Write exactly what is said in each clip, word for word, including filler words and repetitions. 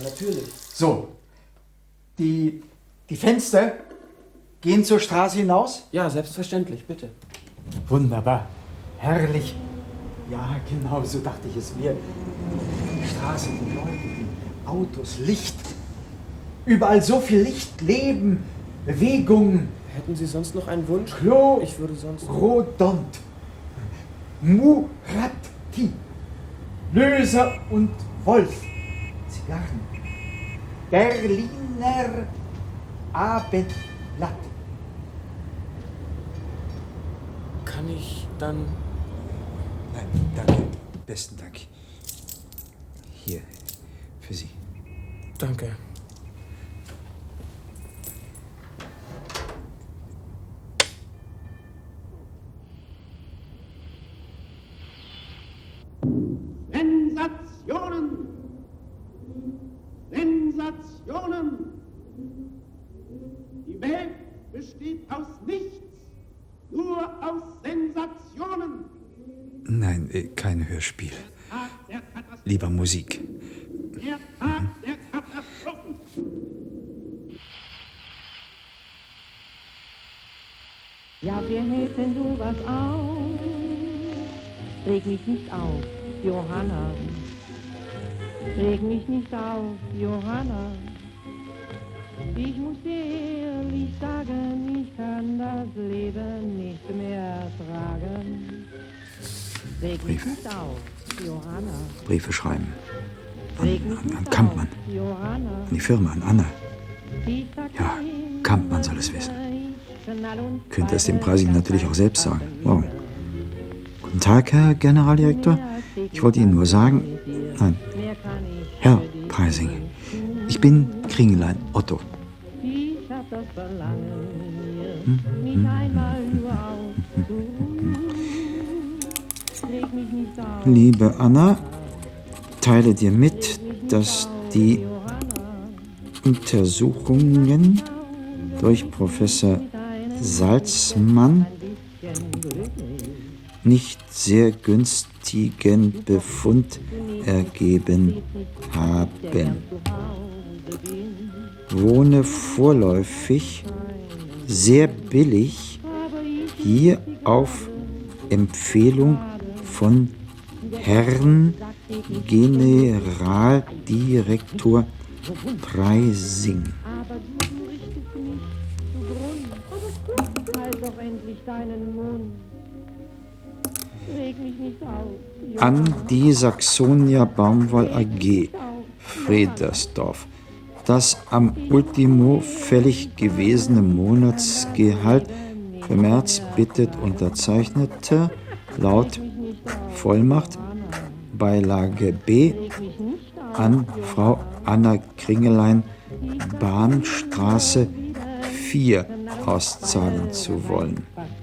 natürlich. So, die, die Fenster gehen zur Straße hinaus? Ja, selbstverständlich, bitte. Wunderbar, herrlich. Ja, genau, so dachte ich es mir. Die Straße, die Leute, die Autos, Licht. Überall so viel Licht, Leben, Bewegung. Hätten Sie sonst noch einen Wunsch? Klo, ich würde sonst... Rodont, Muratti, Löser und Wolf, Zigarren, Berliner Abendblatt. Kann ich dann... Nein, danke. Besten Dank. Hier, für Sie. Danke. Sensationen! Sensationen! Die Welt besteht aus nichts, nur aus Sensationen. Nein, kein Hörspiel. Lieber Musik. Der Tag der Katastrophen. Ja, wir hätten du was auf. Reg mich nicht auf, Johanna. Reg mich nicht auf, Johanna. Ich muss dir ehrlich sagen, ich kann das Leben nicht mehr ertragen. Reg mich Briefe. nicht auf, Johanna. Briefe schreiben. An, Reg mich an, an nicht Kampmann. auf, Johanna. An die Firma, an Anna. Ich sag Ja, dir, Kampmann soll es wissen. knall und Könnte es dem Pfeile, Preising natürlich auch selbst sagen. Warum? Guten Tag, Herr Generaldirektor. Ich wollte Ihnen nur sagen, nein, mehr kann ich Herr für dich Preising, ich bin Kringelein Otto. Ich hab das Verlangen, mir nicht einmal nur aufzuruhen. Leg mich nicht auf, Liebe Anna, teile dir mit, dass die Untersuchungen durch Professor Salzmann nicht sehr günstigen Befund ergeben haben. Wohne vorläufig sehr billig hier auf Empfehlung von Herrn Generaldirektor Preising. aber du richtest mich zugrund. Halt doch endlich deinen Mund. Reg mich nicht auf, An die Saxonia Baumwoll A G Fredersdorf. Das am Ultimo fällig gewesene Monatsgehalt für März bittet Unterzeichnete laut Vollmacht Beilage B an Frau Anna Kringelein Bahnstraße vier auszahlen zu wollen.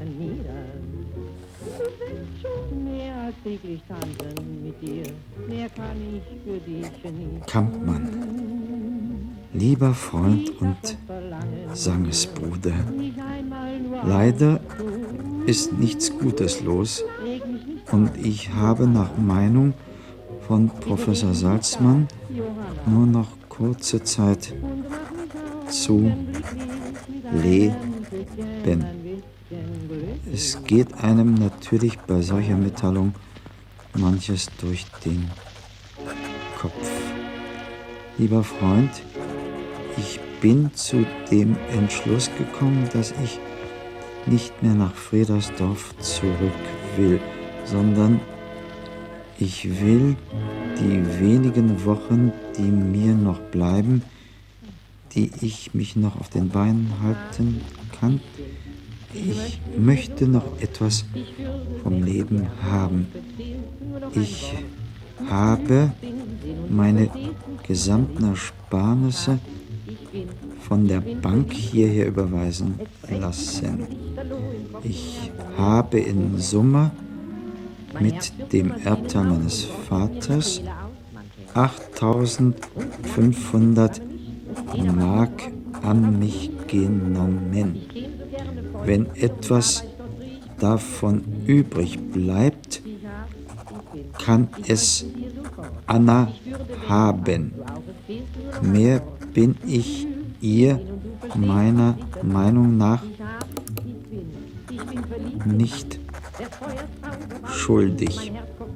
mehr als täglich tanzen mit dir. Mehr kann ich für dich nicht. Kampmann, lieber Freund und Sangesbruder, leider ist nichts Gutes los und ich habe nach Meinung von Professor Salzmann nur noch kurze Zeit zu leben. Es geht einem natürlich bei solcher Mitteilung manches durch den Kopf. Lieber Freund, ich bin zu dem Entschluss gekommen, dass ich nicht mehr nach Fredersdorf zurück will, sondern ich will die wenigen Wochen, die mir noch bleiben, die ich mich noch auf den Beinen halten kann, ich möchte noch etwas vom Leben haben. Ich habe meine gesamten Ersparnisse von der Bank hierher überweisen lassen. Ich habe in Summe mit dem Erbteil meines Vaters achttausendfünfhundert Mark an mich genommen. Wenn etwas davon übrig bleibt, kann es Anna haben. Mehr bin ich ihr meiner Meinung nach nicht schuldig.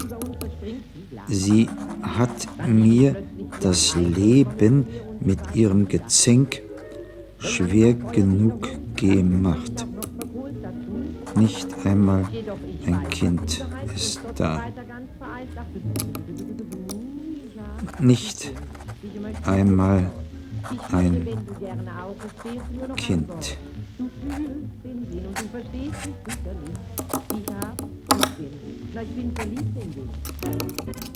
Sie hat mir das Leben mit ihrem Gezänk schwer genug gemacht. Nicht einmal ein Kind ist da. Nicht einmal ein Kind. Ich bin verliebt in dich.